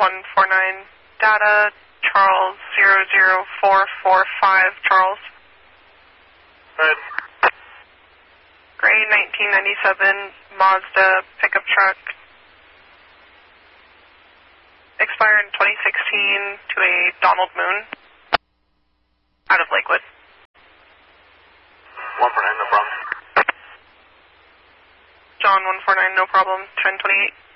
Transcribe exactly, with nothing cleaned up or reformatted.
one four nine, data, Charles zero zero four four five, Charles. Good. Gray nineteen ninety-seven, Mazda pickup truck. Expired in twenty sixteen to a Donald Moon. Out of Lakewood. one four nine, no problem. John one four nine, no problem, ten twenty-eight.